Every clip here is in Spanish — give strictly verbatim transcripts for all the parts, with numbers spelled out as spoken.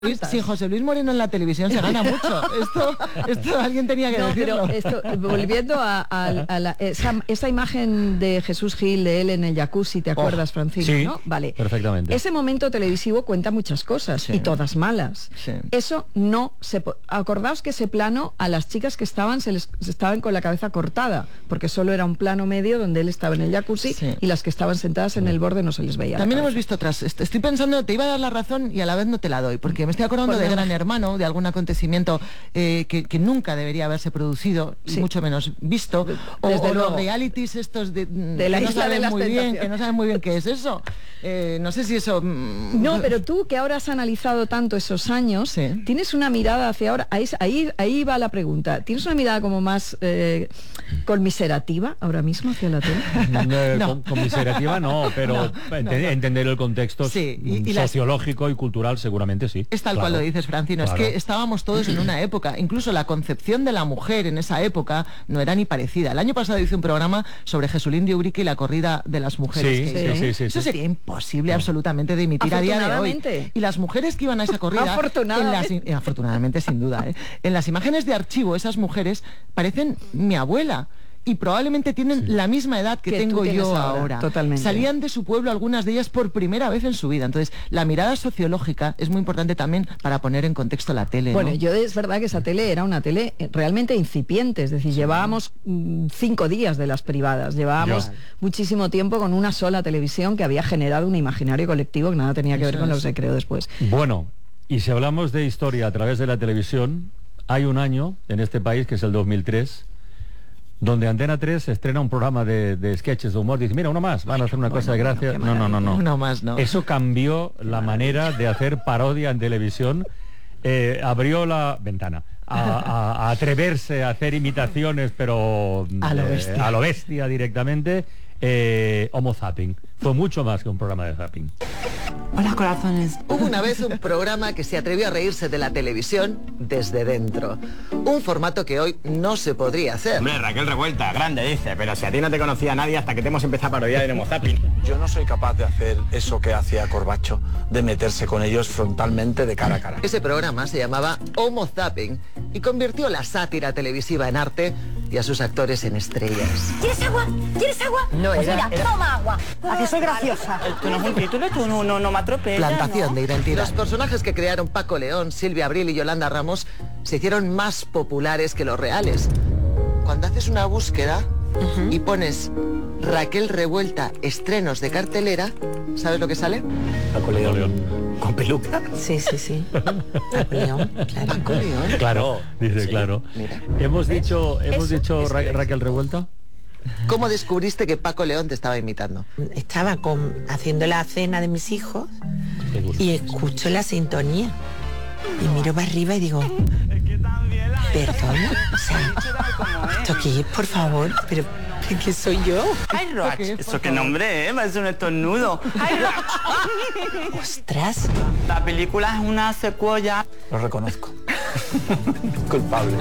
Luis, sin José Luis Moreno en la televisión se gana mucho. Esto, esto alguien tenía que no, decirlo. Pero esto, volviendo a, a, a la, esa, esa imagen de Jesús Gil, de él en el jacuzzi, ¿te acuerdas, oh, Francisco? Sí, ¿no? Vale. Perfectamente. Ese momento televisivo cuenta muchas cosas, sí, y todas malas. Sí. Eso no se... Acordaos que ese plano a las chicas que estaban se les se estaban con la cabeza cortada, porque solo era un plano medio donde él estaba en el jacuzzi, sí, y las que estaban sentadas en el borde no se les veía. También hemos visto otras. Estoy pensando, te iba a dar la razón y a la vez no te la doy, porque me estoy acordando pues de Gran Hermano, de algún acontecimiento eh, que, que nunca debería haberse producido, sí, y mucho menos visto, o, o los realities estos de, de la que isla no de las muy bien, tentaciones. que no saben muy bien qué es eso. Eh, no sé si eso... Mm, no, pero tú que ahora has analizado tanto esos años, sí, tienes una mirada hacia ahora, ahí, ahí, ahí va la pregunta, ¿tienes una mirada como más eh, conmiserativa ahora mismo hacia la tele? No, no. Con, conmiserativa no, pero no, ent no, no. entender el contexto, sí, y, y sociológico las... y cultural seguramente sí. Es tal claro, cual lo dices, Francino, claro. Es que estábamos todos en una época, incluso la concepción de la mujer en esa época no era ni parecida. El año pasado hice un programa sobre Jesulín de Ubrique y la corrida de las mujeres. Sí, que, sí, sí, sí, eso sí. sería imposible no. absolutamente de emitir a día de hoy. Y las mujeres que iban a esa corrida, afortunadamente, en las, afortunadamente sin duda, ¿eh? En las imágenes de archivo, esas mujeres parecen mi abuela. Y probablemente tienen sí. la misma edad que, que tengo yo ahora. ahora. Totalmente. Salían de su pueblo algunas de ellas por primera vez en su vida. Entonces, la mirada sociológica es muy importante también para poner en contexto la tele. Bueno, ¿no? yo es verdad que esa tele era una tele realmente incipiente. Es decir, sí. llevábamos mm, cinco días de las privadas. Llevábamos yo. muchísimo tiempo con una sola televisión que había generado un imaginario colectivo que nada tenía que Eso ver con es. lo que se creó después. Bueno, y si hablamos de historia a través de la televisión, hay un año en este país, que es el dos mil tres, donde Antena tres estrena un programa de, de sketches de humor. Dice, mira, uno más, van a hacer una bueno, cosa de gracia. No, no, no, no. Uno más, no. Eso cambió la manera de hacer parodia en televisión. Eh, abrió la ventana a, a, a atreverse a hacer imitaciones, pero a lo bestia, eh, a lo bestia directamente. Eh, Homo Zapping. Fue mucho más que un programa de zapping. Hola, corazones. Hubo una vez un programa que se atrevió a reírse de la televisión desde dentro. Un formato que hoy no se podría hacer. Hombre, Raquel Revuelta, grande dice, pero si a ti no te conocía nadie hasta que te hemos empezado a parodiar en Homo Zapping. Yo no soy capaz de hacer eso que hacía Corbacho, de meterse con ellos frontalmente de cara a cara. Ese programa se llamaba Homo Zapping y convirtió la sátira televisiva en arte y a sus actores en estrellas. ¿Quieres agua? ¿Quieres agua? No, pues era, mira, era... toma agua. ¿A que soy graciosa? Tú no es un título, tú no, no, no me atropellas. Plantación ¿no? de identidad. Los personajes que crearon Paco León, Silvia Abril y Yolanda Ramos se hicieron más populares que los reales. Cuando haces una búsqueda uh-huh. y pones Raquel Revuelta, estrenos de cartelera, ¿sabes lo que sale? Paco León. ¿Con peluca? Sí, sí, sí. Paco León, claro. Paco León. Claro, dice, sí, claro. Mira. Hemos dicho, hemos Eso, dicho eso Ra es. Raquel Revuelta. ¿Cómo descubriste que Paco León te estaba imitando? Estaba con, haciendo la cena de mis hijos y escucho la sintonía. Y miro para arriba y digo, perdón, o sea, ¿esto qué es, por favor? Pero, ¿qué soy yo? ¡Ay, Roach! ¿Eso qué nombre es? Parece un estornudo. ¡Ay, Roach! ¡Ostras! La película es una secuela. Lo reconozco. Culpable.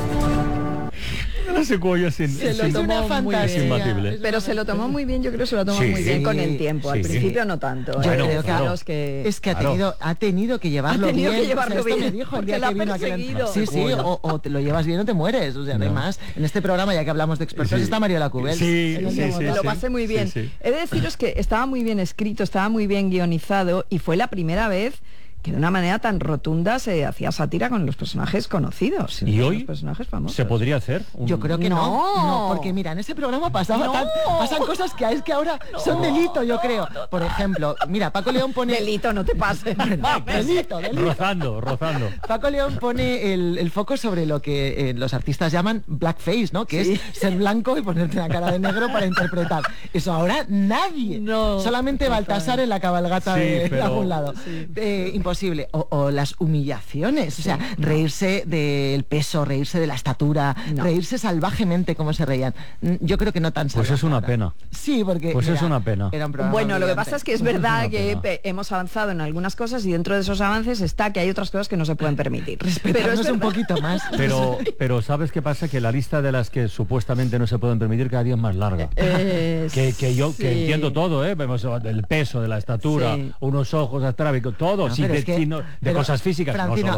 La secuoya sin, se lo sin, tomó muy bien, imbatible. pero se lo tomó muy bien, yo creo que se lo tomó sí, muy bien sí, con el tiempo. Al sí, principio sí. no tanto. Yo ¿eh? creo Claro, que, que es que ha claro. tenido, ha tenido que llevarlo ha tenido bien. que llevarlo o sea, esto bien, me dijo el día la que vino aquel... Sí, sí, o, o te lo llevas bien o te mueres. O sea, no. además, en este programa, ya que hablamos de expertos, sí. está Mariola Cubel. Sí, sí, sí, sí, lo sí. pasé muy bien. Sí, sí. He de deciros que estaba muy bien escrito, estaba muy bien guionizado y fue la primera vez que de una manera tan rotunda se hacía sátira con los personajes conocidos. ¿Y hoy los personajes famosos. se podría hacer? Un... Yo creo que no. No. no. Porque mira, en ese programa pasaba No. tan, pasan cosas que es que ahora No. son delito, yo creo. Por ejemplo, mira, Paco León pone... Delito, no te pases. delito, delito. Rozando, rozando. Paco León pone el, el foco sobre lo que eh, los artistas llaman blackface, ¿no? Que Sí. es ser blanco y ponerte la cara de negro para interpretar. Eso ahora nadie. No. Solamente Total. Baltasar en la cabalgata Sí, de, pero- de algún lado. Sí. Eh, imposible. O, o las humillaciones, o sea, reírse del peso, reírse de la estatura, No. reírse salvajemente como se reían. Mm, Yo creo que no tan Pues salvaje es una ahora. pena. Sí, porque... Pues mira, es una pena. era un programa Bueno, lo que brillante. pasa es que es Una verdad que pena. pe- hemos avanzado en algunas cosas y dentro de esos avances está que hay otras cosas que no se pueden permitir. Respetarnos un poquito más. Pero, pero ¿sabes qué pasa? Que la lista de las que supuestamente no se pueden permitir cada día es más larga. Eh, Que, que yo que sí. entiendo todo, ¿eh? Vemos el peso de la estatura, Sí. unos ojos astrábicos, todo, No, si pero te de, que, tino- de pero, cosas físicas, no Francino, solo